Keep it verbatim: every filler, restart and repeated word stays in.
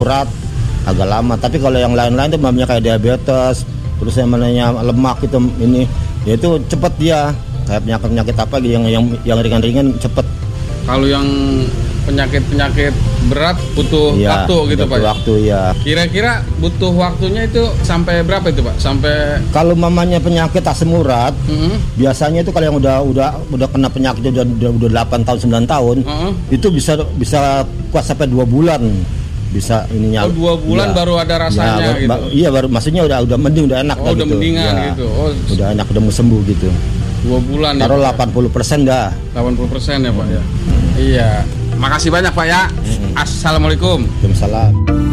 berat agak lama. Tapi kalau yang lain-lain tuh mamanya kayak diabetes, terus yang namanya lemak itu ini, ya itu cepet dia. Kayak penyakit-penyakit apa yang yang yang ringan-ringan cepet. Kalau yang penyakit-penyakit berat butuh ya, waktu gitu Pak. Waktu ya. Kira-kira butuh waktunya itu sampai berapa itu Pak? Sampai kalau mamanya penyakit asam urat, mm-hmm. biasanya itu kalau yang udah udah udah kena penyakit udah udah, udah delapan tahun sembilan tahun, uh-huh. itu bisa bisa kuat sampai dua bulan. Bisa ininya. Oh, dua bulan ya. Baru ada rasanya ya, gitu. Iya, baru maksudnya udah udah mending udah enak oh, udah gitu. mendingan ya, gitu. Oh, udah enak udah mau sembuh gitu. Dua bulan taruh ya, delapan puluh persen dah. delapan puluh persen ya Pak ya. Iya. Makasih banyak Pak ya. Hmm. Assalamualaikum. Waalaikumsalam.